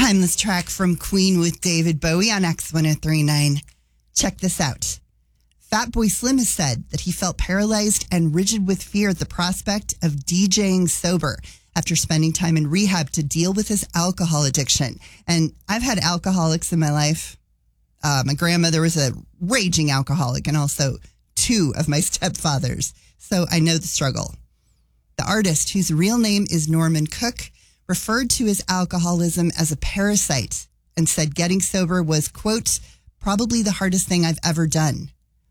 Timeless track from Queen with David Bowie on X1039. Check this out. Fatboy Slim has said that he felt paralyzed and rigid with fear at the prospect of DJing sober after spending time in rehab to deal with his alcohol addiction. And I've had alcoholics in my life. My grandmother was a raging alcoholic and also two of my stepfathers. So I know the struggle. The artist, whose real name is Norman Cook, referred to his alcoholism as a parasite and said getting sober was, quote, probably the hardest thing I've ever done.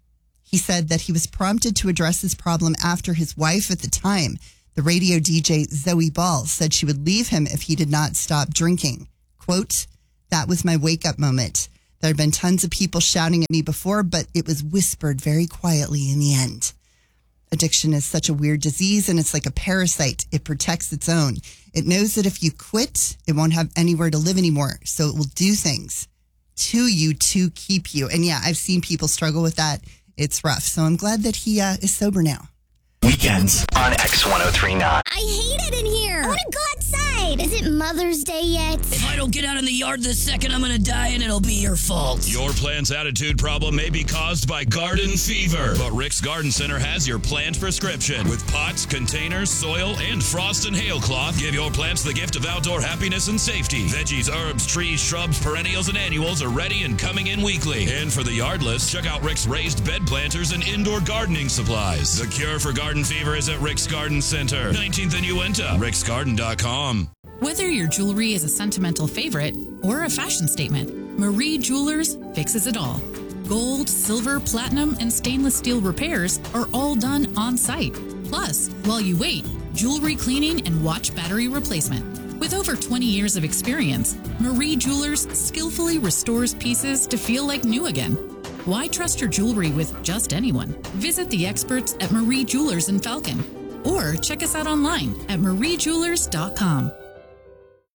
He said that he was prompted to address his problem after his wife at the time, the radio DJ Zoe Ball, said she would leave him if he did not stop drinking. Quote, that was my wake-up moment. There had been tons of people shouting at me before, but it was whispered very quietly in the end. Addiction is such a weird disease, and it's like a parasite. It protects its own. It knows that if you quit, it won't have anywhere to live anymore. So it will do things to you to keep you. And yeah, I've seen people struggle with that. It's rough. So I'm glad that he is sober now. Weekends on X1039. I hate it in here. I want to go outside. Is it Mother's Day yet? If I don't get out in the yard this second, I'm going to die and it'll be your fault. Your plant's attitude problem may be caused by garden fever, but Rick's Garden Center has your plant prescription. With pots, containers, soil, and frost and hail cloth, give your plants the gift of outdoor happiness and safety. Veggies, herbs, trees, shrubs, perennials, and annuals are ready and coming in weekly. And for the yardless, check out Rick's raised bed planters and indoor gardening supplies. The cure for garden fever is at Rick's Garden Center, 19th and Uinta, ricksgarden.com. Whether your jewelry is a sentimental favorite or a fashion statement, Marie Jewelers fixes it all. Gold, silver, platinum, and stainless steel repairs are all done on site. Plus, while you wait, jewelry cleaning and watch battery replacement. With over 20 years of experience, Marie Jewelers skillfully restores pieces to feel like new again. Why trust your jewelry with just anyone? Visit the experts at Marie Jewelers in Falcon or check us out online at mariejewelers.com.